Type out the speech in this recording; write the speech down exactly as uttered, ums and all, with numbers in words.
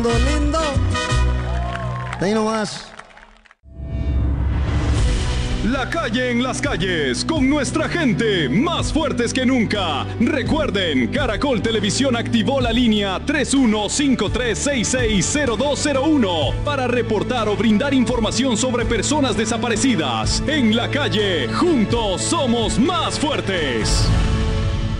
lindo. Ahí nomás. La calle en las calles, con nuestra gente, más fuertes que nunca. Recuerden, Caracol Televisión activó la línea tres uno cinco tres seis seis cero dos cero uno para reportar o brindar información sobre personas desaparecidas. En la calle, juntos somos más fuertes.